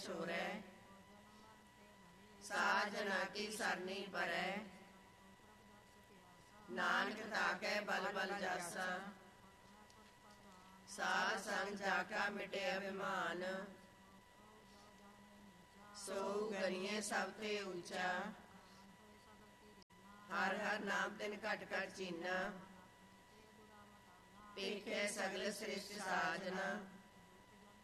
छोरै। साजना की सरनी परै, नानक ताकै बल बल जासा। साध संग जाका मिटे अभिमान, सो गनिए सब ते ऊंचा। हर हर नाम तिन घट घट चीना, पेखे सगल सृष्टि साजना।